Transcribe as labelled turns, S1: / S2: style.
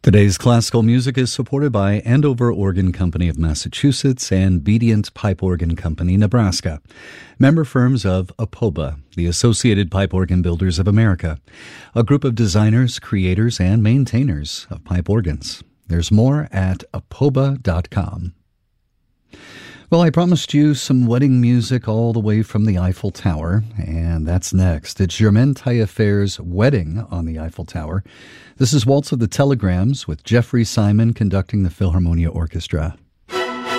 S1: Today's classical music is supported by Andover Organ Company of Massachusetts and Bedient Pipe Organ Company, Nebraska, member firms of APOBA, the Associated Pipe Organ Builders of America, a group of designers, creators, and maintainers of pipe organs. There's more at apoba.com. Well, I promised you some wedding music all the way from the Eiffel Tower, and that's next. It's Germaine Taillefer's Wedding on the Eiffel Tower. This is Waltz of the Telegrams with Jeffrey Simon conducting the Philharmonia Orchestra.